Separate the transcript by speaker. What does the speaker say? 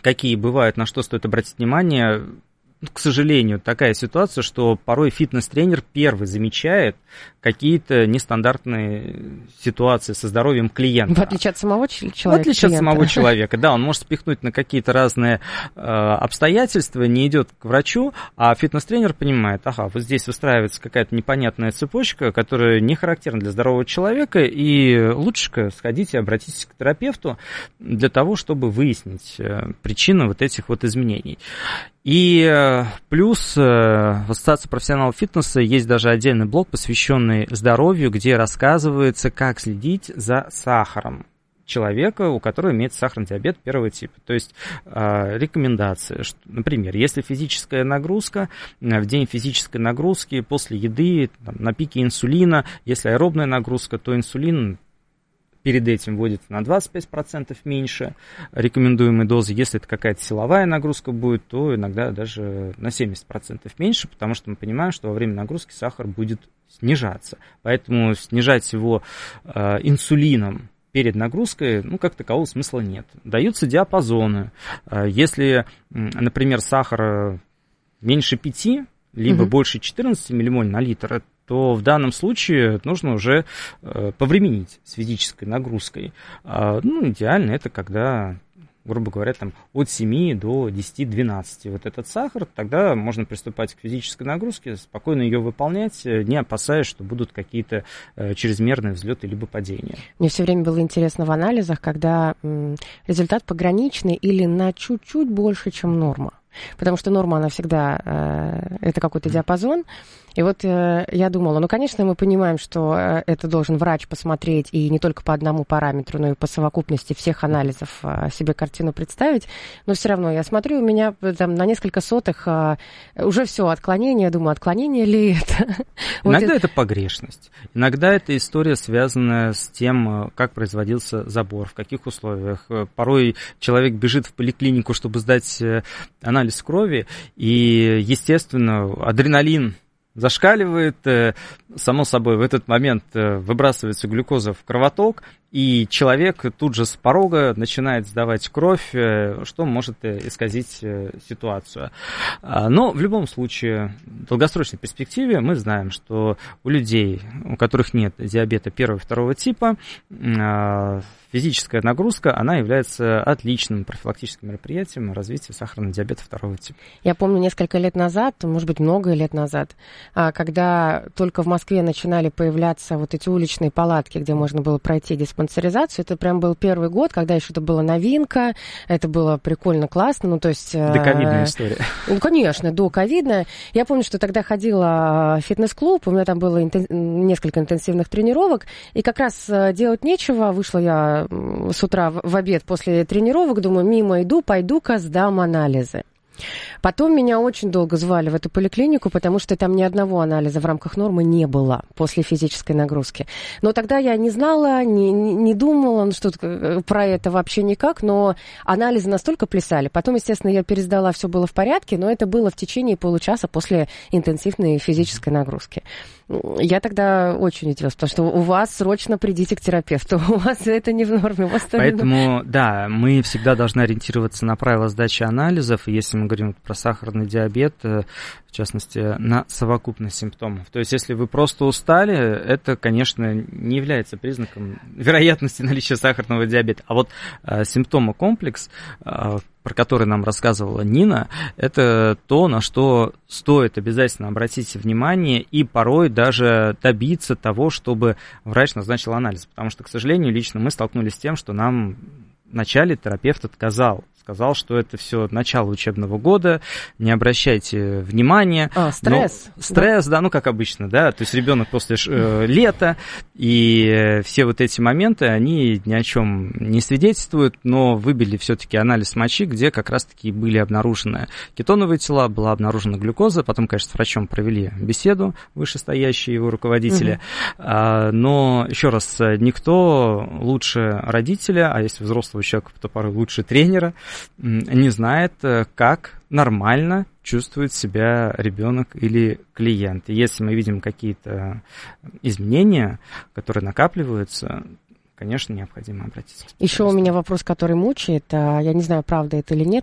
Speaker 1: какие бывают, на что стоит обратить внимание. К сожалению, такая ситуация, что порой фитнес-тренер первый замечает какие-то нестандартные ситуации со здоровьем клиента.
Speaker 2: В отличие от самого человека.
Speaker 1: В отличие от самого человека, да, он может спихнуть на какие-то разные обстоятельства, не идет к врачу, а фитнес-тренер понимает, ага, вот здесь выстраивается какая-то непонятная цепочка, которая не характерна для здорового человека, и лучше сходить и обратитесь к терапевту для того, чтобы выяснить причину вот этих вот изменений. И плюс в Ассоциации профессионалов фитнеса есть даже отдельный блок, посвященный здоровью, где рассказывается, как следить за сахаром человека, у которого имеется сахарный диабет первого типа. То есть рекомендации, что, например, если физическая нагрузка, в день физической нагрузки после еды там, на пике инсулина, если аэробная нагрузка, то инсулин перед этим вводится на 25% меньше рекомендуемой дозы. Если это какая-то силовая нагрузка будет, то иногда даже на 70% меньше, потому что мы понимаем, что во время нагрузки сахар будет снижаться. Поэтому снижать его инсулином перед нагрузкой, ну, как такового смысла нет. Даются диапазоны. Если, например, сахар меньше 5, либо больше 14 миллимоль на литр, то в данном случае нужно уже повременить с физической нагрузкой. Ну, идеально это когда, грубо говоря, там, от 7 до 10-12 вот этот сахар, тогда можно приступать к физической нагрузке, спокойно ее выполнять, не опасаясь, что будут какие-то чрезмерные взлеты либо падения.
Speaker 2: Мне все время было интересно в анализах, когда результат пограничный или на чуть-чуть больше, чем норма. Потому что норма, она всегда, это какой-то диапазон. И вот я думала, ну, конечно, мы понимаем, что это должен врач посмотреть и не только по одному параметру, но и по совокупности всех анализов себе картину представить. Но все равно я смотрю, у меня там на несколько сотых уже все отклонение. Думаю, отклонение ли это?
Speaker 1: Иногда это погрешность. Иногда это история, связанная с тем, как производился забор, в каких условиях. Порой человек бежит в поликлинику, чтобы сдать анализ крови, и, естественно, адреналин зашкаливает, само собой в этот момент выбрасывается глюкоза в кровоток, и человек тут же с порога начинает сдавать кровь, что может исказить ситуацию. Но в любом случае, в долгосрочной перспективе мы знаем, что у людей, у которых нет диабета первого и второго типа, физическая нагрузка, она является отличным профилактическим мероприятием развития сахарного диабета второго типа.
Speaker 2: Я помню несколько лет назад, может быть, много лет назад, когда только в Москве начинали появляться вот эти уличные палатки, где можно было пройти диспансеризацию, это прям был первый год, когда еще это была новинка, это было прикольно, классно, ну, то есть...
Speaker 1: Доковидная история.
Speaker 2: Ну, конечно, доковидная. Я помню, что тогда ходила в фитнес-клуб, у меня там было несколько интенсивных тренировок, и как раз делать нечего, вышла я с утра в обед после тренировок, думаю, мимо иду, пойду-ка сдам анализы. Потом меня очень долго звали в эту поликлинику, потому что там ни одного анализа в рамках нормы не было после физической нагрузки. Но тогда я не знала, не думала, ну, что про это вообще никак, но анализы настолько плясали. Потом, естественно, я пересдала, все было в порядке, но это было в течение получаса после интенсивной физической нагрузки. Я тогда очень удивилась, потому что у вас срочно придите к терапевту, у вас это не в норме.
Speaker 1: Поэтому, да, мы всегда должны ориентироваться на правила сдачи анализов, если мы говорим про сахарный диабет, в частности, на совокупность симптомов. То есть, если вы просто устали, это, конечно, не является признаком вероятности наличия сахарного диабета. А вот симптомокомплекс, про который нам рассказывала Нина, это то, на что стоит обязательно обратить внимание и порой даже добиться того, чтобы врач назначил анализ. Потому что, к сожалению, лично мы столкнулись с тем, что нам вначале терапевт отказал. Сказал, что это все начало учебного года, не обращайте внимания.
Speaker 2: Стресс.
Speaker 1: Стресс, да, ну как обычно, да, то есть ребенок после лета, и все вот эти моменты, они ни о чем не свидетельствуют, но выбили все-таки анализ мочи, где как раз-таки были обнаружены кетоновые тела, была обнаружена глюкоза, потом, конечно, с врачом провели беседу, вышестоящие его руководители, но, еще раз, никто лучше родителя, а если взрослого человека, то порой лучше тренера, не знает, как нормально чувствует себя ребенок или клиент. И если мы видим какие-то изменения, которые накапливаются, конечно, необходимо обратиться к специалисту.
Speaker 2: Еще у меня вопрос, который мучает. Я не знаю, правда это или нет.